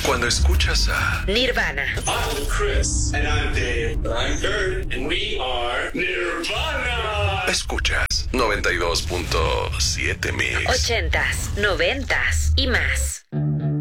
Cuando escuchas a Nirvana. I'm Chris. And I'm Dave. I'm Kurt. And we are Nirvana. Escuchas 92.7 Mix. 80s, 90s y más.